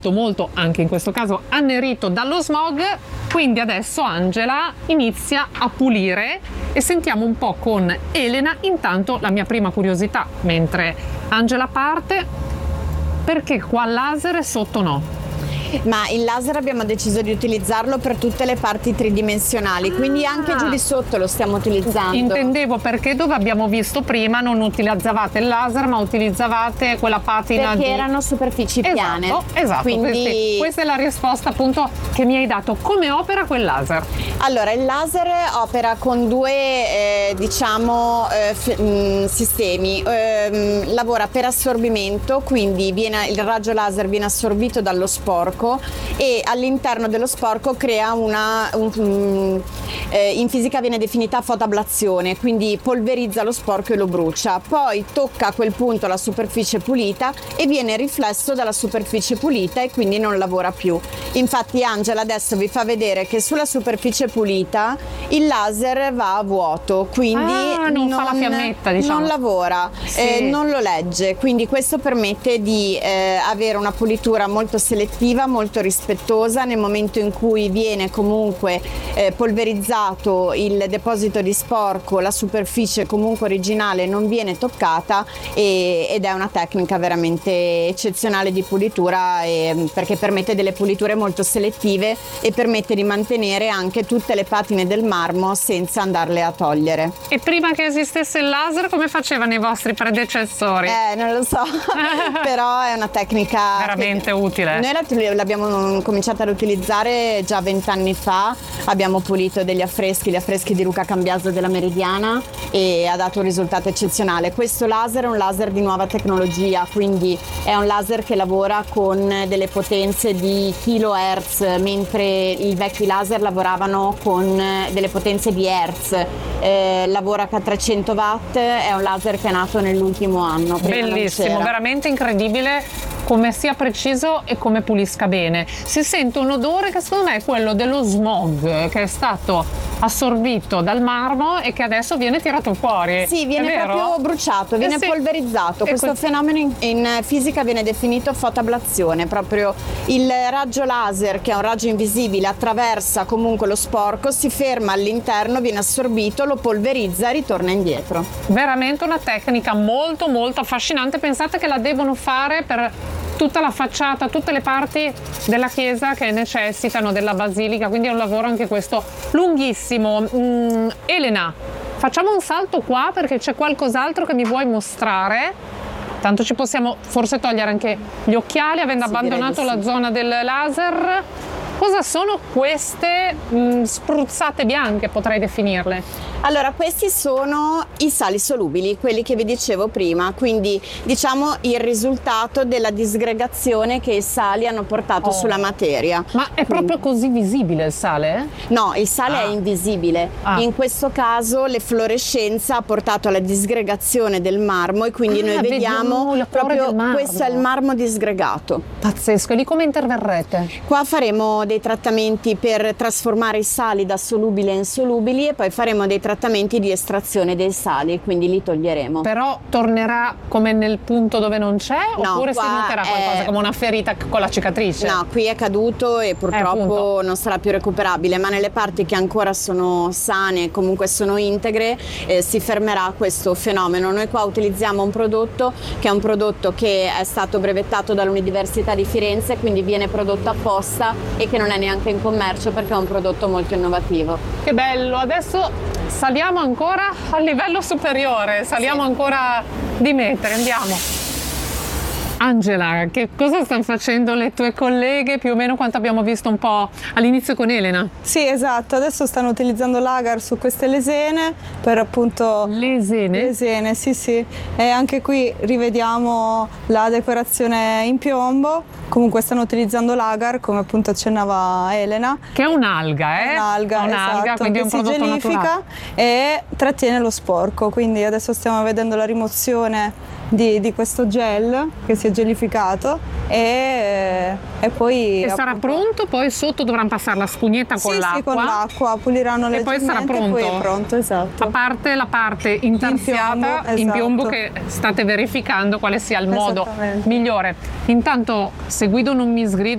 molto, anche in questo caso annerito dallo smog, quindi adesso Angela inizia a pulire e sentiamo un po' con Elena intanto la mia prima curiosità mentre Angela parte: perché qua laser e sotto no? Ma il laser abbiamo deciso di utilizzarlo per tutte le parti tridimensionali, quindi anche giù di sotto lo stiamo utilizzando. Intendevo perché dove abbiamo visto prima non utilizzavate il laser ma utilizzavate quella patina perché erano superfici piane. Esatto, quindi questa è la risposta appunto che mi hai dato. Come opera quel laser? Allora, il laser opera con due sistemi. Lavora per assorbimento, quindi il raggio laser viene assorbito dallo sporco e all'interno dello sporco crea in fisica viene definita fotoablazione, quindi polverizza lo sporco e lo brucia, poi tocca a quel punto la superficie pulita e viene riflesso dalla superficie pulita e quindi non lavora più. Infatti Angela adesso vi fa vedere che sulla superficie pulita il laser va a vuoto, quindi non fa la fiammetta, diciamo. Non lavora, sì. Non lo legge, quindi questo permette di avere una pulitura molto selettiva, molto rispettosa. Nel momento in cui viene comunque polverizzato il deposito di sporco, la superficie comunque originale non viene toccata ed è una tecnica veramente eccezionale di pulitura perché permette delle puliture molto selettive e permette di mantenere anche tutte le patine del marmo senza andarle a togliere. E prima che esistesse il laser come facevano i vostri predecessori? Non lo so, però è una tecnica veramente utile. Noi l'abbiamo cominciata ad utilizzare già 20 anni fa, abbiamo pulito gli affreschi di Luca Cambiaso della Meridiana e ha dato un risultato eccezionale. Questo laser è un laser di nuova tecnologia, quindi è un laser che lavora con delle potenze di kilohertz, mentre i vecchi laser lavoravano con delle potenze di hertz. Lavora a 300 watt, è un laser che è nato nell'ultimo anno. Bellissimo, veramente incredibile come sia preciso e come pulisca bene. Si sente un odore che secondo me è quello dello smog che è stato assorbito dal marmo e che adesso viene tirato fuori. Sì, viene proprio bruciato, viene polverizzato. Questo fenomeno in fisica viene definito fotoablazione, proprio il raggio laser, che è un raggio invisibile, attraversa comunque lo sporco, si ferma all'interno, viene assorbito, lo polverizza e ritorna indietro. Veramente una tecnica molto molto affascinante. Pensate che la devono fare per tutta la facciata, tutte le parti della chiesa che necessitano della basilica, quindi è un lavoro anche questo lunghissimo. Elena, facciamo un salto qua perché c'è qualcos'altro che mi vuoi mostrare. Tanto ci possiamo forse togliere anche gli occhiali avendo abbandonato la zona del laser. Cosa sono queste spruzzate bianche, potrei definirle? Allora, questi sono i sali solubili, quelli che vi dicevo prima, quindi diciamo il risultato della disgregazione che i sali hanno portato sulla materia. Ma è proprio così visibile il sale? No, il sale è invisibile. In questo caso l'efflorescenza ha portato alla disgregazione del marmo e quindi noi vediamo proprio questo è il marmo disgregato. Pazzesco, e lì come interverrete? Qua faremo dei trattamenti per trasformare i sali da solubili a insolubili e poi faremo dei trattamenti di estrazione dei sali, quindi li toglieremo. Però tornerà come nel punto dove non c'è? No, oppure si noterà qualcosa come una ferita con la cicatrice? No, qui è caduto e purtroppo non sarà più recuperabile, ma nelle parti che ancora sono sane, comunque sono integre, si fermerà questo fenomeno. Noi qua utilizziamo un prodotto che è stato brevettato dall'Università di Firenze, quindi viene prodotto apposta e che non è neanche in commercio perché è un prodotto molto innovativo. Che bello! Adesso saliamo ancora al livello superiore, saliamo ancora di metri, andiamo. Angela, che cosa stanno facendo le tue colleghe, più o meno quanto abbiamo visto un po' all'inizio con Elena? Sì, esatto, adesso stanno utilizzando l'agar su queste lesene per appunto... Lesene? Lesene, sì. E anche qui rivediamo la decorazione in piombo. Comunque stanno utilizzando l'agar, come appunto accennava Elena. Che è un'alga, Un'alga, esatto, quindi è un prodotto si gelifica naturale. E trattiene lo sporco, quindi adesso stiamo vedendo la rimozione di questo gel che si è gelificato e poi... E sarà pronto, poi sotto dovranno passare la spugnetta con l'acqua. Sì, con l'acqua, puliranno e poi sarà pronto. E poi è pronto, esatto. A parte la parte intarsiata in piombo che state verificando quale sia il modo migliore. Intanto, se Guido non mi sgrida,